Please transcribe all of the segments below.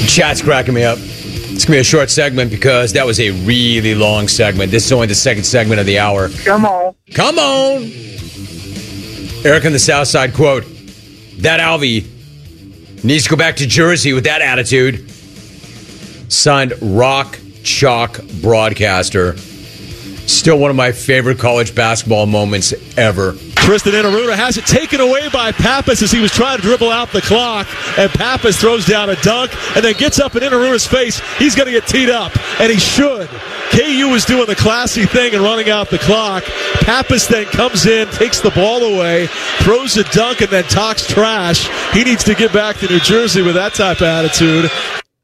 Chat's cracking me up. It's going to be a short segment because that was a really long segment. This is only the second segment of the hour. Come on. Come on. Eric on the South Side, quote, that Alvy needs to go back to Jersey with that attitude. Signed Rock Chalk Broadcaster. Still one of my favorite college basketball moments ever. Tristan Enaruna has it taken away by Pappas as he was trying to dribble out the clock, and Pappas throws down a dunk and then gets up in Enaruna's face. He's going to get teed up, and he should. KU was doing the classy thing and running out the clock. Pappas then comes in, takes the ball away, throws a dunk, and then talks trash. He needs to get back to New Jersey with that type of attitude.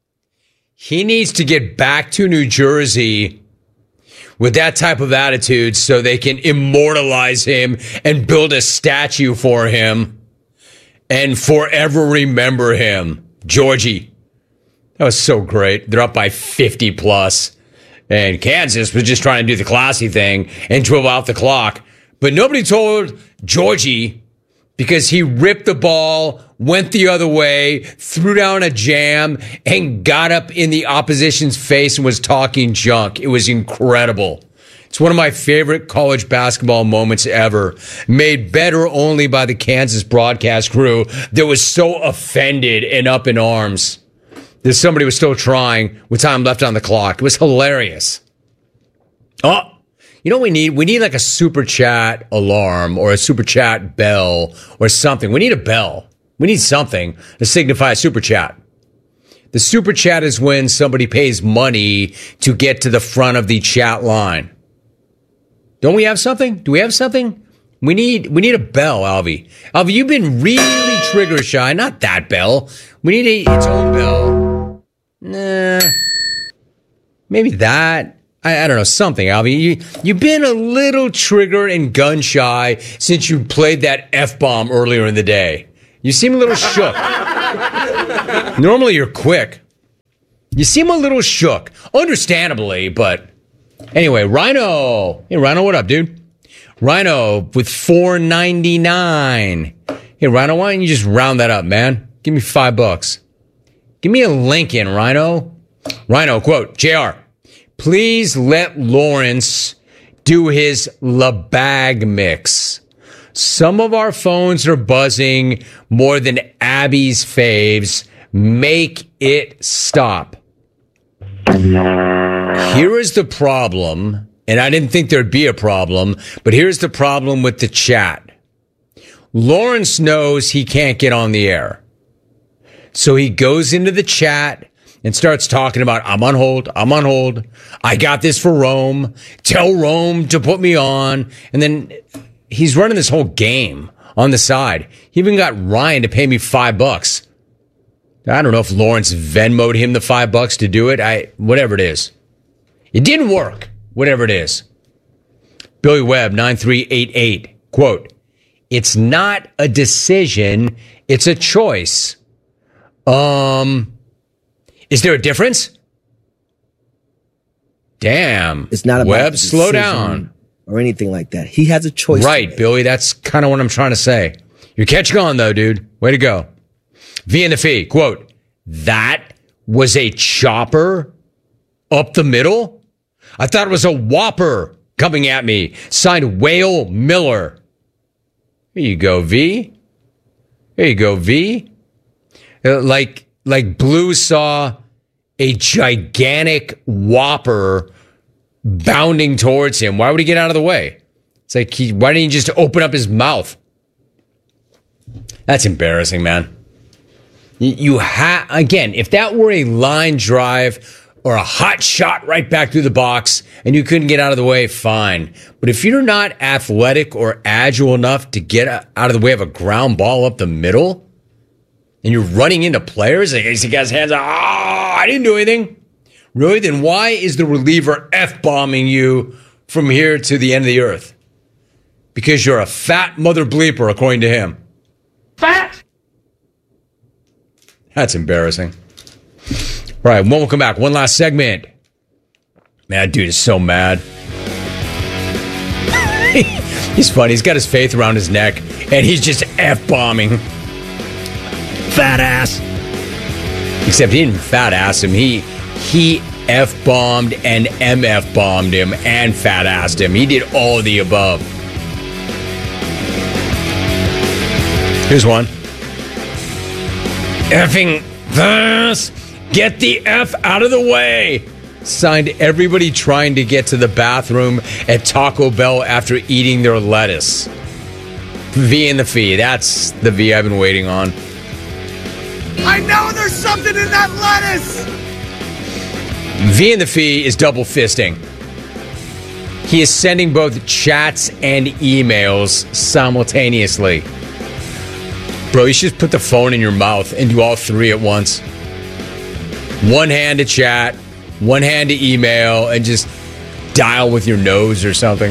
He needs to get back to New Jersey with that type of attitude so they can immortalize him and build a statue for him and forever remember him. Georgie. That was so great. They're up by 50 plus. And Kansas was just trying to do the classy thing and dribble out the clock. But nobody told Georgie because he ripped the ball, went the other way, threw down a jam, and got up in the opposition's face and was talking junk. It was incredible. It's one of my favorite college basketball moments ever, made better only by the Kansas broadcast crew that was so offended and up in arms that somebody was still trying with time left on the clock. It was hilarious. Oh, you know what we need? We need like a super chat alarm or a super chat bell or something. We need a bell. We need something to signify a super chat. The super chat is when somebody pays money to get to the front of the chat line. Don't we have something? Do we have something? We need a bell, Alvy. Alvy, you've been really trigger shy. Not that bell. We need its own bell. Nah. Maybe that. I don't know, something, Alvy. You've been a little trigger and gun shy since you played that F-bomb earlier in the day. You seem a little shook. Normally you're quick. You seem a little shook. Understandably, but anyway, Rhino. Hey, Rhino, what up, dude? Rhino with $4.99. Hey, Rhino, why don't you just round that up, man? Give me $5. Give me a Lincoln, Rhino. Rhino, quote, JR, please let Lawrence do his LeBag mix. Some of our phones are buzzing more than Abby's faves. Make it stop. Here is the problem, and I didn't think there'd be a problem, but here's the problem with the chat. Lawrence knows he can't get on the air. So he goes into the chat and starts talking about, I'm on hold. I got this for Rome. Tell Rome to put me on. And then he's running this whole game on the side. He even got Ryan to pay me $5. I don't know if Lawrence Venmo'd him the $5 to do it. Whatever it is. It didn't work. Whatever it is. Billy Webb, 9388, quote, it's not a decision. It's a choice. Is there a difference? Damn. It's not about Webb, slow down. Or anything like that. He has a choice. Right, Billy. That's kind of what I'm trying to say. You're catching on, though, dude. Way to go. V in the fee, quote, that was a chopper up the middle? I thought it was a whopper coming at me. Signed Whale Miller. Here you go, V. Here you go, V. Like Blue saw a gigantic whopper bounding towards him. Why would he get out of the way? It's like, why didn't he just open up his mouth? That's embarrassing, man. Again, if that were a line drive or a hot shot right back through the box and you couldn't get out of the way, fine. But if you're not athletic or agile enough to get out of the way of a ground ball up the middle and you're running into players, like, he got his hands out, I didn't do anything. Really? Then why is the reliever F-bombing you from here to the end of the earth? Because you're a fat mother bleeper, according to him. Fat! That's embarrassing. All right, when we'll come back, one last segment. Man, that dude is so mad. He's funny. He's got his faith around his neck, and he's just F-bombing. Fat ass. Except he didn't fat ass him. He F-bombed and MF-bombed him and fat-assed him. He did all of the above. Here's one. Effing this. Get the F out of the way. Signed everybody trying to get to the bathroom at Taco Bell after eating their lettuce. V and the Fee. That's the V I've been waiting on. I know there's something in that lettuce. V and the Fee is double fisting. He is sending both chats and emails simultaneously. Bro, you should just put the phone in your mouth and do all three at once. One hand to chat, one hand to email, and just dial with your nose or something.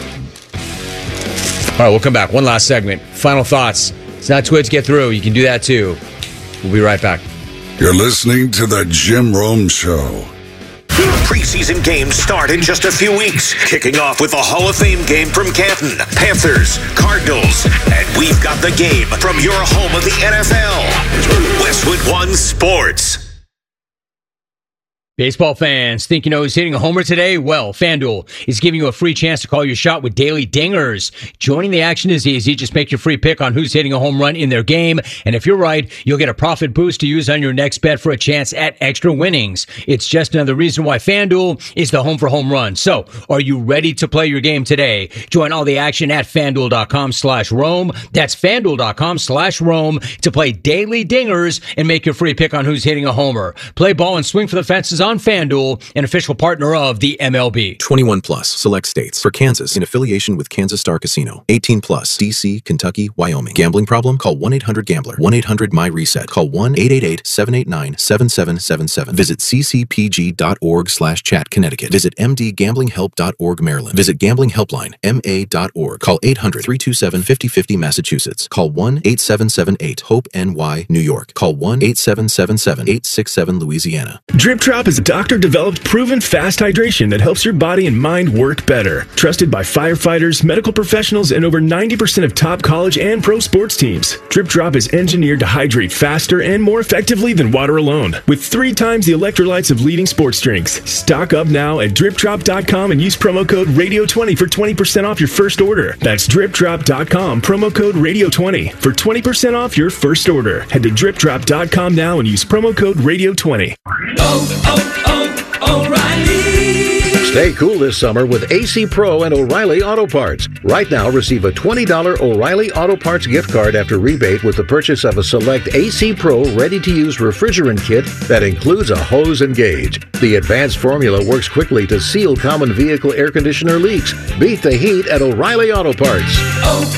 All right, we'll come back. One last segment. Final thoughts. It's not too late to get through. You can do that too. We'll be right back. You're listening to The Jim Rome Show. Preseason games start in just a few weeks, kicking off with the Hall of Fame game from Canton, Panthers, Cardinals, and we've got the game from your home of the NFL, Westwood One Sports. Baseball fans, think you know who's hitting a homer today? Well, FanDuel is giving you a free chance to call your shot with daily dingers. Joining the action is easy. Just make your free pick on who's hitting a home run in their game. And if you're right, you'll get a profit boost to use on your next bet for a chance at extra winnings. It's just another reason why FanDuel is the home for home runs. So, are you ready to play your game today? Join all the action at FanDuel.com/Rome. That's FanDuel.com/Rome to play daily dingers and make your free pick on who's hitting a homer. Play ball and swing for the fences on FanDuel, an official partner of the MLB. 21 plus, select states. For Kansas, in affiliation with Kansas Star Casino. 18 plus, D.C., Kentucky, Wyoming. Gambling problem? Call 1-800-GAMBLER. 1-800-MY-RESET. Call 1-888-789-7777. Visit ccpg.org/chat, Connecticut. Visit mdgamblinghelp.org, Maryland. Visit Gambling Helpline, ma.org. Call 800-327-5050, Massachusetts. Call 1-8778-HOPE-NY, New York. Call 1-8777-867, Louisiana. Drip Drop is a doctor-developed, proven fast hydration that helps your body and mind work better. Trusted by firefighters, medical professionals, and over 90% of top college and pro sports teams. Drip Drop is engineered to hydrate faster and more effectively than water alone, with 3 times the electrolytes of leading sports drinks. Stock up now at DripDrop.com and use promo code RADIO20 for 20% off your first order. That's DripDrop.com, promo code RADIO20 for 20% off your first order. Head to DripDrop.com now and use promo code RADIO20. O'Reilly. Stay cool this summer with AC Pro and O'Reilly Auto Parts. Right now, receive a $20 O'Reilly Auto Parts gift card after rebate with the purchase of a select AC Pro ready-to-use refrigerant kit that includes a hose and gauge. The advanced formula works quickly to seal common vehicle air conditioner leaks. Beat the heat at O'Reilly Auto Parts.